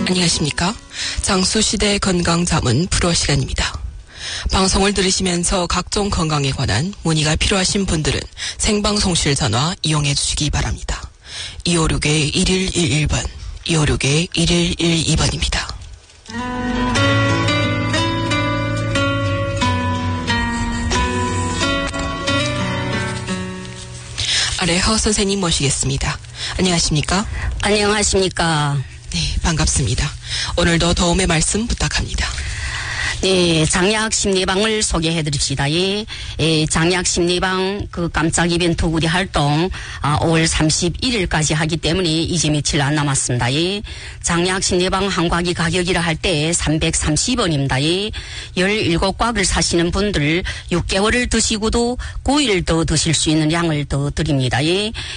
안녕하십니까? 장수시대 건강자문 프로 시간입니다. 방송을 들으시면서 각종 건강에 관한 문의가 필요하신 분들은 생방송실 전화 이용해 주시기 바랍니다. 256-1111번, 256-1112번입니다. 아래 허 선생님 모시겠습니다. 안녕하십니까? 안녕하십니까? 네, 반갑습니다. 오늘도 도움의 말씀 부탁합니다. 네, 장약심리방을 소개해 드립시다. 장약심리방 깜짝 이벤트 우리 활동 5월 31일까지 하기 때문에 이제 며칠 안 남았습니다. 장약심리방 한 곽이 가격이라 할 때 330원입니다. 17곽을 사시는 분들 6개월을 드시고도 9일 더 드실 수 있는 양을 더 드립니다.